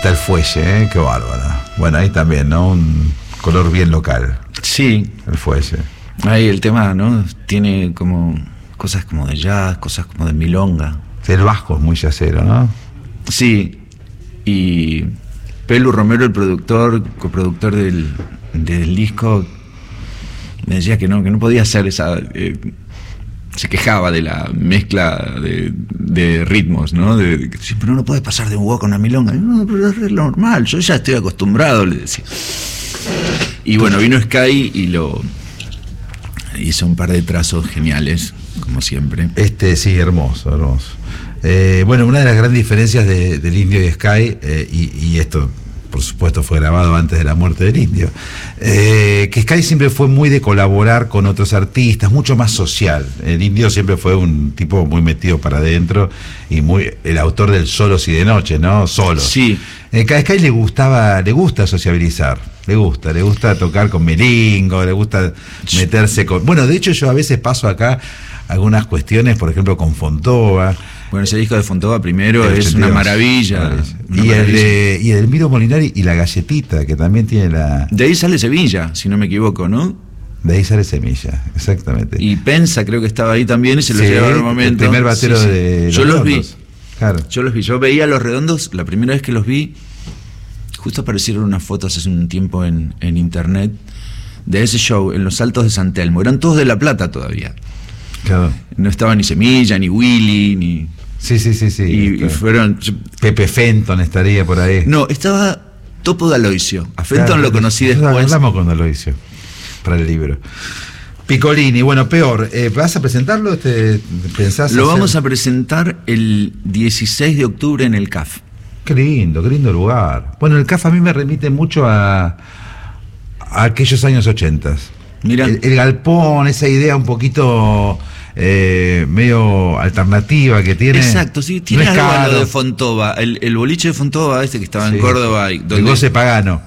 está el fuelle, qué bárbaro. Bueno, ahí también, ¿no? Un color bien local. Sí. El fuelle. Ahí el tema, ¿no? Tiene como cosas como de jazz, cosas como de milonga. El Vasco es muy yacero, ¿no? Sí. Y Pelu Romero, el coproductor del disco, me decía que no podía hacer esa... se quejaba de la mezcla de ritmos, ¿no? Sí, pero no puede pasar de un hueco a una milonga. No, pero es lo normal, yo ya estoy acostumbrado, le decía. Y bueno, vino Sky y hizo un par de trazos geniales, como siempre. Sí, hermoso. Bueno, una de las grandes diferencias del Indio y Sky, y esto por supuesto fue grabado antes de la muerte del Indio, que Sky siempre fue muy de colaborar con otros artistas, mucho más social. El Indio siempre fue un tipo muy metido para adentro y muy el autor del Solos y de Noche, ¿no? Solos. Sí. A Sky le gusta sociabilizar, le gusta tocar con Melingo, le gusta meterse con... Bueno, de hecho yo a veces paso acá algunas cuestiones, por ejemplo con Fontova. Bueno, ese disco de Fontova primero es una maravilla. Y el Miro Molinari y La Galletita, que también tiene la... De ahí sale Sevilla, si no me equivoco, ¿no? De ahí sale Semilla, exactamente. Y Pensa creo que estaba ahí también y se lo llevaba en un momento. El primer batero de Yo los vi. Claro. Yo veía a Los Redondos, la primera vez que los vi, justo aparecieron unas fotos hace un tiempo en internet de ese show en los Altos de San Telmo. Eran todos de La Plata todavía. Claro. No estaba ni Semilla, ni Willy, ni... Sí. Y fueron... Pepe Fenton estaría por ahí. No, estaba Topo D'Aloisio. A Fenton lo conocí después. Hablamos con D'Aloisio para el libro. Piccolini, bueno, peor. ¿Vas a presentarlo? Lo vamos a presentar el 16 de octubre en el CAF. Qué lindo lugar. Bueno, el CAF a mí me remite mucho a aquellos años 80. Mira. El galpón, esa idea un poquito... medio alternativa que tiene. Exacto, sí, tiene algo a lo de Fontova, el boliche de Fontova que estaba en Córdoba, donde el Goce Pagano.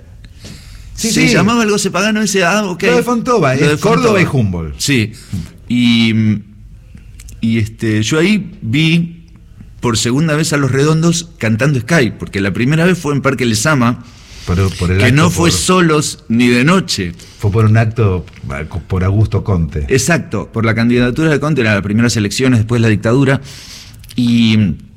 Se llamaba el Goce Pagano ese, okay. Lo de Fontova, es Córdoba y Humboldt. Sí. Y yo ahí vi por segunda vez a Los Redondos cantando Sky, porque la primera vez fue en Parque Lezama. Que no fue Solos ni de Noche. Fue por un acto por Augusto Conte. Exacto, por la candidatura de Conte, era las primeras elecciones después de la dictadura. Y